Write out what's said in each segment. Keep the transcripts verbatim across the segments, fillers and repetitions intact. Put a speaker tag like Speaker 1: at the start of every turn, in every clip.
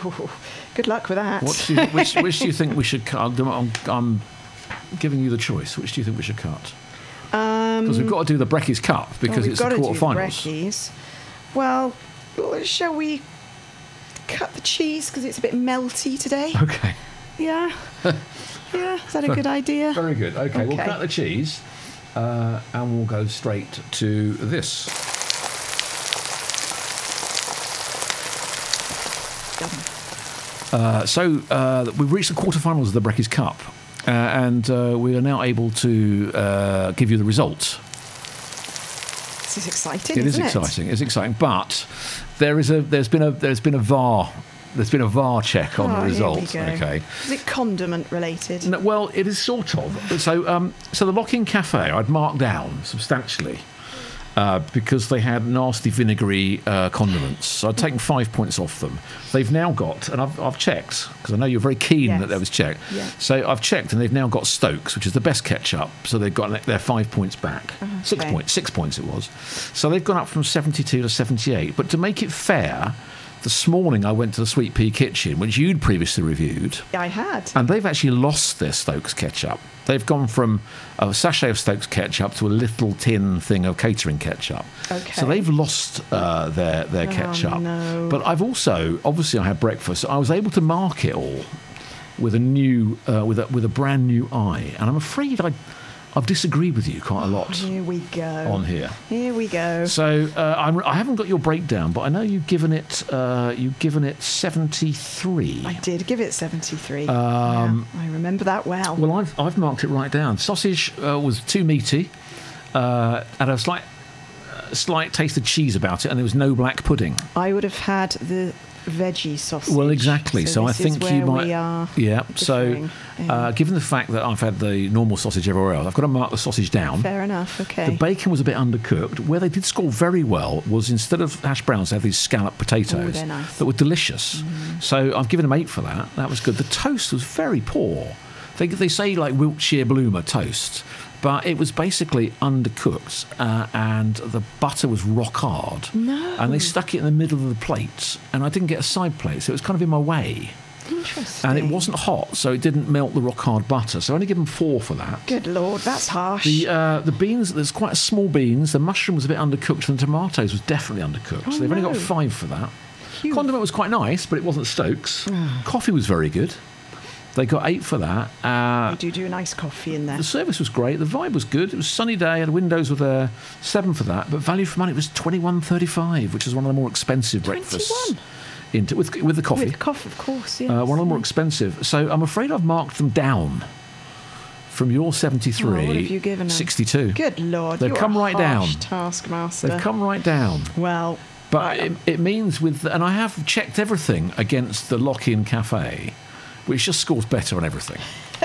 Speaker 1: Oh, good luck with that.
Speaker 2: What do you, which, which do you think we should cut? I'm, I'm giving you the choice. Which do you think we should cut? Because
Speaker 1: Um,
Speaker 2: we've got to do the Breckies Cup because
Speaker 1: well,
Speaker 2: it's the
Speaker 1: we've got to do the
Speaker 2: quarter-finals.
Speaker 1: Breckies. Well, shall we cut the cheese because it's a bit melty today?
Speaker 2: Okay.
Speaker 1: Yeah. Yeah, is that a good idea?
Speaker 2: Very good. Okay,
Speaker 1: Okay.
Speaker 2: we'll cut the cheese uh, and we'll go straight to this. Uh, so uh, we've reached the quarterfinals of the Breckies Cup, uh, and uh, we are now able to uh, give you the results.
Speaker 1: This is exciting.
Speaker 2: It is
Speaker 1: isn't
Speaker 2: exciting. It's exciting, but there is a there's been a there's been a V A R there's been a V A R check on
Speaker 1: Oh,
Speaker 2: the
Speaker 1: here we
Speaker 2: results.
Speaker 1: go.
Speaker 2: Okay.
Speaker 1: Is it condiment related?
Speaker 2: No, well, it is sort of. So, um, so the Lock-In Cafe I'd marked down substantially uh, because they had nasty vinegary uh, condiments. So I'd taken five points off them. They've now got, and I've, I've checked because I know you're very keen
Speaker 1: Yes.
Speaker 2: that there was checked.
Speaker 1: Yeah.
Speaker 2: So I've checked, and they've now got Stokes, which is the best ketchup. So they've got their five points back. Six
Speaker 1: Okay.
Speaker 2: points. Six points it was. So they've gone up from seventy-two to seventy-eight. But to make it fair, this morning I went to the Sweet Pea Kitchen, which you'd previously reviewed.
Speaker 1: I had.
Speaker 2: And they've actually lost their Stokes ketchup. They've gone from a sachet of Stokes ketchup to a little tin thing of catering ketchup.
Speaker 1: Okay.
Speaker 2: So they've lost uh, their their
Speaker 1: Oh,
Speaker 2: ketchup.
Speaker 1: no.
Speaker 2: But I've also, obviously, I had breakfast. So I was able to mark it all with a new, uh, with a with a brand new eye. And I'm afraid I, I've disagreed with you quite a lot
Speaker 1: Here we go.
Speaker 2: on here.
Speaker 1: Here we go.
Speaker 2: So uh, I'm, I haven't got your breakdown, but I know you've given it uh, you've given it seventy-three.
Speaker 1: I did give it seventy-three.
Speaker 2: Um,
Speaker 1: yeah, I remember that well.
Speaker 2: Well, I've, I've marked it right down. Sausage uh, was too meaty, uh, had a slight, uh, slight taste of cheese about it, and there was no black pudding.
Speaker 1: I would have had the veggie sausage.
Speaker 2: Well, exactly. So, I
Speaker 1: this
Speaker 2: think
Speaker 1: is
Speaker 2: you
Speaker 1: where
Speaker 2: might.
Speaker 1: We are
Speaker 2: yeah. So,
Speaker 1: differing. Yeah.
Speaker 2: uh, given the fact that I've had the normal sausage everywhere else, I've got to mark the sausage down.
Speaker 1: Fair enough. Okay.
Speaker 2: The bacon was a bit undercooked. Where they did score very well was instead of hash browns, they had these scalloped potatoes
Speaker 1: Ooh, they're nice.
Speaker 2: that were delicious. So I've given them eight for that. That was good. The toast was very poor. They, they say like Wiltshire Bloomer toast, but it was basically undercooked uh, and the butter was rock hard.
Speaker 1: No.
Speaker 2: And they stuck it in the middle of the plate and I didn't get a side plate, so it was kind of in my way.
Speaker 1: Interesting.
Speaker 2: And it wasn't hot, so it didn't melt the rock hard butter. So I only give them four for that.
Speaker 1: Good Lord, that's harsh.
Speaker 2: The uh, the beans, there's quite a small beans. The mushroom was a bit undercooked, and the tomatoes was definitely undercooked.
Speaker 1: Oh,
Speaker 2: so they've only got
Speaker 1: no.
Speaker 2: five for that.
Speaker 1: Phew.
Speaker 2: Condiment was quite nice, but it wasn't Stokes. Coffee was very good. They got eight for that. Uh,
Speaker 1: You do do a nice coffee in there.
Speaker 2: the service was great. The vibe was good. It was a sunny day. The windows were there. Seven for that. But value for money was twenty-one thirty-five, which is one of the more expensive breakfasts.
Speaker 1: twenty-one?
Speaker 2: Into, with, with the coffee.
Speaker 1: With coffee, of course, yes.
Speaker 2: Uh, one of the more expensive. So I'm afraid I've marked them down from your seventy-three.
Speaker 1: Oh, what have you given them?
Speaker 2: sixty-two.
Speaker 1: Good Lord,
Speaker 2: They've
Speaker 1: you're
Speaker 2: come
Speaker 1: a
Speaker 2: right
Speaker 1: harsh
Speaker 2: down.
Speaker 1: taskmaster.
Speaker 2: They've come right down.
Speaker 1: Well,
Speaker 2: But
Speaker 1: I-
Speaker 2: it, it means with, and I have checked everything against the Lock-In Cafe, which just scores better on everything.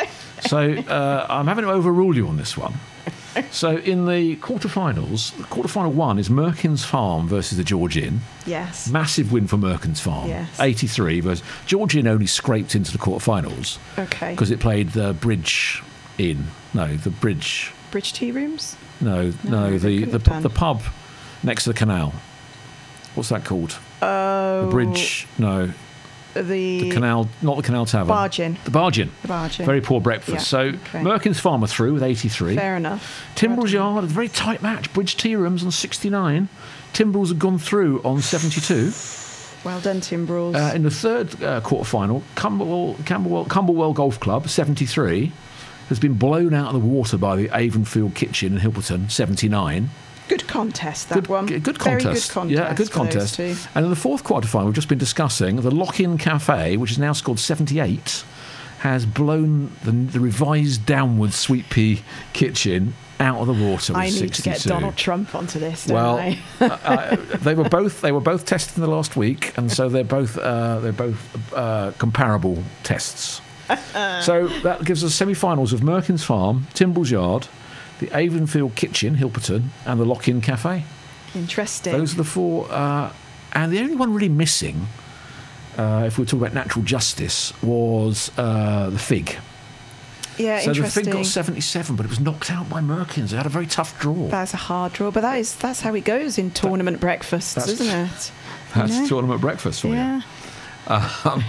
Speaker 2: So uh, I'm having to overrule you on this one. So in the quarterfinals, the quarterfinal one is Merkin's Farm versus the George Inn.
Speaker 1: yes.
Speaker 2: Massive win for Merkin's Farm.
Speaker 1: Yes.
Speaker 2: eighty-three versus George Inn only scraped into the quarterfinals
Speaker 1: Okay.
Speaker 2: because it played the Bridge Inn. No, the Bridge.
Speaker 1: Bridge tea rooms?
Speaker 2: No, no,
Speaker 1: No, they
Speaker 2: the
Speaker 1: couldn't
Speaker 2: the,
Speaker 1: have done.
Speaker 2: the pub next to the canal. What's that called?
Speaker 1: Oh.
Speaker 2: The Bridge. No,
Speaker 1: The,
Speaker 2: the canal. Not the Canal Tavern.
Speaker 1: Barge Inn.
Speaker 2: The Barge Inn.
Speaker 1: The Barge Inn.
Speaker 2: Very poor breakfast.
Speaker 1: Yeah,
Speaker 2: So
Speaker 1: okay.
Speaker 2: Merkin's Farm are through with eighty-three.
Speaker 1: Fair enough.
Speaker 2: Timbrel's Yard, a very tight match. Bridge Tea Rooms on sixty-nine. Timbrel's have gone through on seventy-two.
Speaker 1: Well done, Timbrels.
Speaker 2: Uh, in the third uh, quarter final, Camberwell, Camberwell, Camberwell Golf Club, seventy-three, has been blown out of the water by the Avonfield Kitchen in Hilperton, seventy-nine.
Speaker 1: good contest, that
Speaker 2: Good,
Speaker 1: one.
Speaker 2: g- good
Speaker 1: Very
Speaker 2: contest.
Speaker 1: good contest.
Speaker 2: Yeah, a good
Speaker 1: for those
Speaker 2: contest.
Speaker 1: two.
Speaker 2: And in the fourth quarter final, we've just been discussing, the Lock-In Cafe, which has now scored seventy-eight, has blown the, the revised downward Sweet Pea Kitchen out of the water with
Speaker 1: I need
Speaker 2: sixty-two.
Speaker 1: to get Donald Trump onto this, don't
Speaker 2: Well,
Speaker 1: I?
Speaker 2: uh, they were both they were both tested in the last week, and so they're both uh, they're both uh, comparable tests. So that gives us semi-finals of Merkin's Farm, Timbrel's Yard, the Avonfield Kitchen, Hilperton, and the Lock-In Cafe.
Speaker 1: Interesting.
Speaker 2: Those are the four, uh, and the only one really missing, uh, if we talk about natural justice, was uh, the Fig.
Speaker 1: yeah,
Speaker 2: So the
Speaker 1: interesting.
Speaker 2: Fig got seventy-seven, but it was knocked out by Merkins. They had a very tough draw.
Speaker 1: That's a hard draw, but that is that's how it goes in tournament breakfasts,
Speaker 2: that's-
Speaker 1: isn't it?
Speaker 2: That's
Speaker 1: you know?
Speaker 2: tournament breakfast for you.
Speaker 1: Yeah.
Speaker 2: Um,